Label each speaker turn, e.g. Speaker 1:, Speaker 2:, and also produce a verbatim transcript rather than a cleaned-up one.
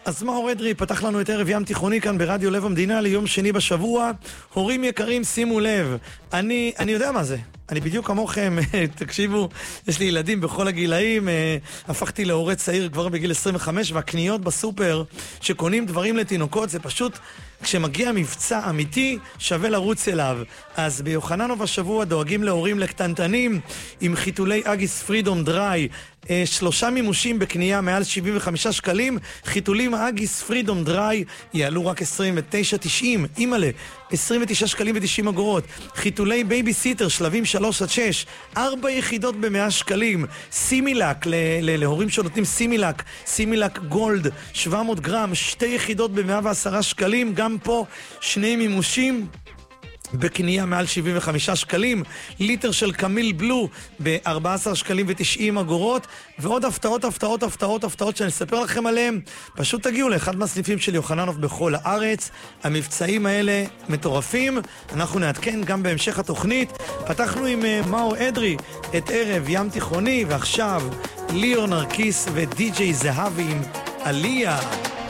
Speaker 1: אז מאור אדרי פתח לנו את ערב ים תיכוני כאן ברדיו לב המדינה ליום שני בשבוע. הורים יקרים, שימו לב, אני, אני יודע מה זה. אני בדיוק כמוכם, תקשיבו, יש לי ילדים בכל הגילאים, הפכתי להורה צעיר כבר בגיל עשרים וחמש, והקניות בסופר שקונים דברים לתינוקות זה פשוט, כשמגיע מבצע אמיתי, שווה לרוץ אליו. אז ביוחננוב השבוע דואגים להורים לקטנטנים עם חיתולי אגיס פרידום דריי, שלושה מימושים בקנייה מעל שבעים וחמישה שקלים. חיתולים אגיס פרידום דריי יעלו רק עשרים ותשע תשעים, אימאלה, עשרים ותשעה שקלים ותשעים אגורות. חיתולי בייבי סיטר שלבים שלוש עד שש, ארבע יחידות במאה שקלים. סימילק ל- ל- להורים שנותנים סימילק, סימילק גולד שבע מאות גרם, שתי יחידות ב-מאה ועשרה שקלים. גם פה שני מימושים בקנייה מעל שבעים וחמישה שקלים. ליטר של קמיל בלו ב-ארבעה עשר שקלים ו-תשעים אגורות. ועוד הפתעות, הפתעות, הפתעות, הפתעות שאני אספר לכם עליהם. פשוט תגיעו לאחד מהסניפים של יוחננוב בכל הארץ. המבצעים האלה מטורפים. אנחנו נעדכן גם בהמשך התוכנית. פתחנו עם uh, מאור אדרי את ערב ים תיכוני, ועכשיו ליאור נרקיס ודי-ג'יי זהבי עם עליה.